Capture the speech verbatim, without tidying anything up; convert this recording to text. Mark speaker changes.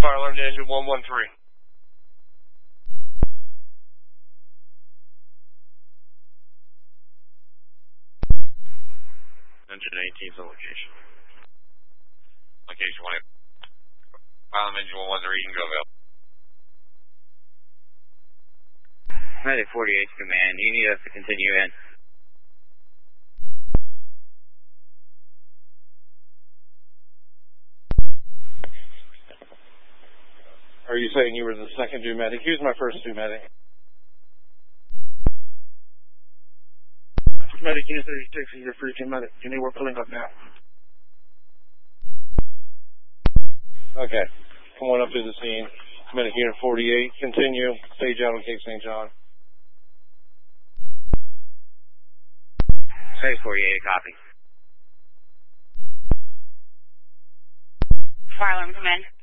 Speaker 1: fire alarm to engine one one three.
Speaker 2: Engine eighteen is on location. Location one. Fire alarm engine one one three, you can go available.
Speaker 3: Medic forty-eight command, you need us to continue in.
Speaker 4: Are you saying you were the second due medic? He was my first due medic.
Speaker 5: Medic Unit thirty-six is your first due medic. You need we're pulling up now.
Speaker 4: Okay. Come on up to the scene. Medic Unit forty-eight, continue. Stage out on Cape Saint John.
Speaker 3: Medic forty-eight, copy.
Speaker 6: Fire alarm, come in.